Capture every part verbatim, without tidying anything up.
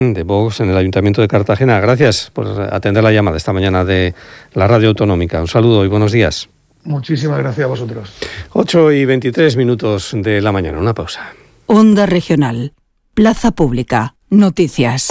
de Vox en el Ayuntamiento de Cartagena. Gracias por atender la llamada esta mañana de la Radio Autonómica. Un saludo y buenos días. Muchísimas gracias a vosotros. ocho y veintitrés minutos de la mañana. Una pausa. Onda Regional. Plaza Pública. Noticias.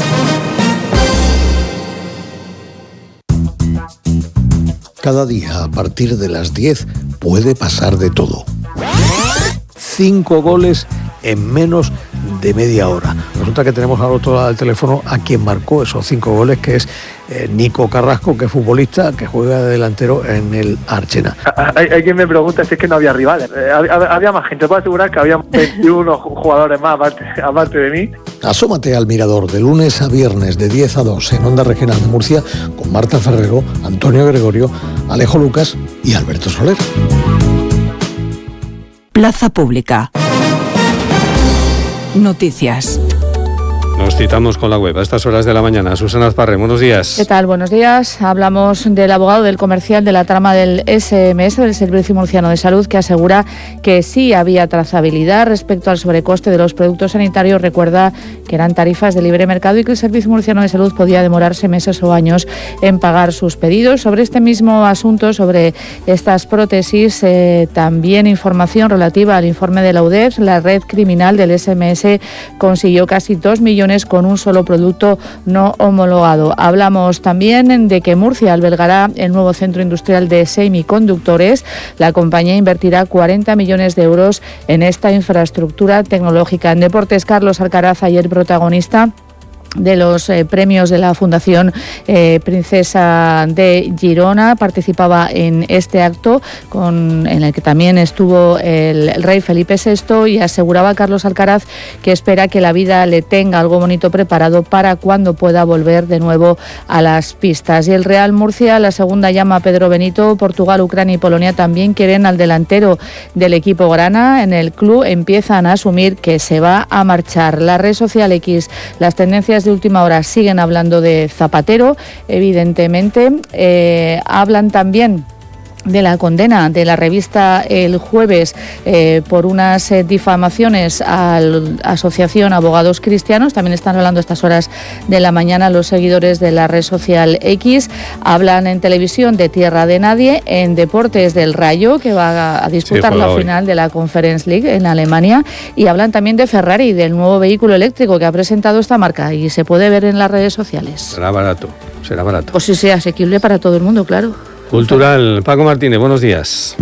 Cada día, a partir de las diez, puede pasar de todo. Cinco goles en menos de media hora. Resulta que tenemos al otro lado del teléfono a quien marcó esos cinco goles, que es eh, Nico Carrasco, que es futbolista, que juega de delantero en el Archena. Hay, hay quien me pregunta si es que no había rivales. Eh, había, había más gente. Puedo asegurar que había veintiuno jugadores más aparte, aparte de mí. Asómate al Mirador de lunes a viernes de diez a dos en Onda Regional de Murcia con Marta Ferrero, Antonio Gregorio, Alejo Lucas y Alberto Soler. Plaza Pública. Noticias. Nos citamos con la web a estas horas de la mañana. Susana Azparre, buenos días. ¿Qué tal? Buenos días. Hablamos del abogado del comercial de la trama del S M S, del Servicio Murciano de Salud, que asegura que sí había trazabilidad respecto al sobrecoste de los productos sanitarios. Recuerda que eran tarifas de libre mercado y que el Servicio Murciano de Salud podía demorarse meses o años en pagar sus pedidos. Sobre este mismo asunto, sobre estas prótesis, eh, también información relativa al informe de la U D E F. La red criminal del S M S consiguió casi dos millones con un solo producto no homologado. Hablamos también de que Murcia albergará el nuevo centro industrial de semiconductores. La compañía invertirá cuarenta millones de euros en esta infraestructura tecnológica. En deportes, Carlos Alcaraz, ayer protagonista de los eh, premios de la Fundación eh, Princesa de Girona, participaba en este acto con, en el que también estuvo el, el rey Felipe sexto, y aseguraba Carlos Alcaraz que espera que la vida le tenga algo bonito preparado para cuando pueda volver de nuevo a las pistas. Y el Real Murcia, la segunda llama a Pedro Benito. Portugal, Ucrania y Polonia también quieren al delantero del equipo grana. En el club empiezan a asumir que se va a marchar. La red social X, las tendencias de última hora siguen hablando de Zapatero, evidentemente. Eh, hablan también de la condena de la revista El Jueves eh, por unas eh, difamaciones a la Asociación Abogados Cristianos. También están hablando a estas horas de la mañana los seguidores de la red social X. Hablan en televisión de Tierra de Nadie, en deportes del Rayo, que va a, a disputar sí, la hoy. final de la Conference League en Alemania, y hablan también de Ferrari, del nuevo vehículo eléctrico que ha presentado esta marca y se puede ver en las redes sociales. Será barato, será barato. Pues sí, sí, asequible para todo el mundo, claro. Cultural, Paco Martínez, buenos días.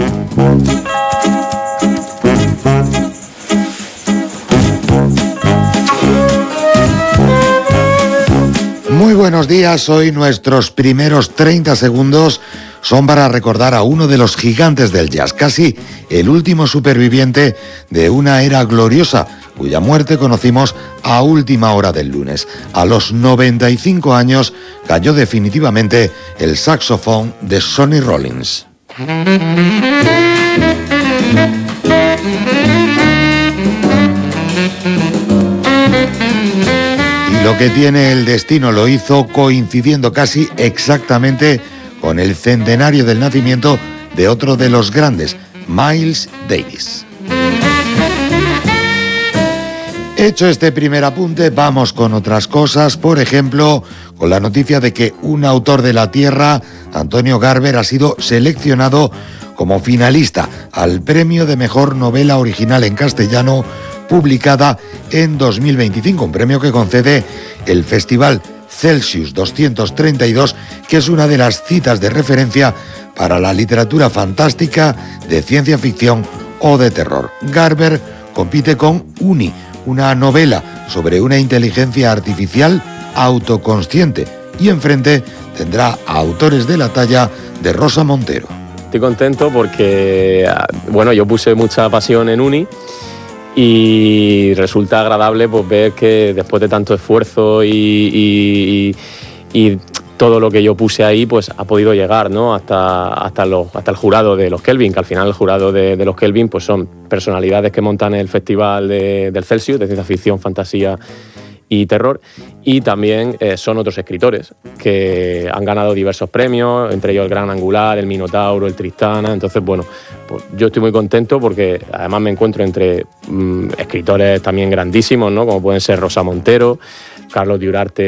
Muy buenos días, hoy nuestros primeros treinta segundos son para recordar a uno de los gigantes del jazz, casi el último superviviente de una era gloriosa, cuya muerte conocimos a última hora del lunes. A los noventa y cinco años cayó definitivamente el saxofón de Sonny Rollins. Y lo que tiene el destino lo hizo coincidiendo casi exactamente con el centenario del nacimiento de otro de los grandes, Miles Davis. Hecho este primer apunte, vamos con otras cosas. Por ejemplo, con la noticia de que un autor de la Tierra, Antonio Garber, ha sido seleccionado como finalista al premio de Mejor Novela Original en Castellano publicada en dos mil veinticinco, un premio que concede el Festival Celsius doscientos treinta y dos, que es una de las citas de referencia para la literatura fantástica, de ciencia ficción o de terror. Garber compite con Uni, una novela sobre una inteligencia artificial autoconsciente, y enfrente tendrá a autores de la talla de Rosa Montero. Estoy contento porque, bueno, yo puse mucha pasión en Uni y resulta agradable pues ver que después de tanto esfuerzo y, y, y todo lo que yo puse ahí pues ha podido llegar, ¿no? hasta, hasta, los, hasta el jurado de los Kelvin, que al final el jurado de, de los Kelvin pues son personalidades que montan el festival de, del Celsius, de ciencia ficción, fantasía y terror, y también eh, son otros escritores que han ganado diversos premios, entre ellos el Gran Angular, el Minotauro, el Tristana. Entonces, bueno, pues yo estoy muy contento porque además me encuentro entre mmm, escritores también grandísimos, ¿no? Como pueden ser Rosa Montero, Carlos de Urarte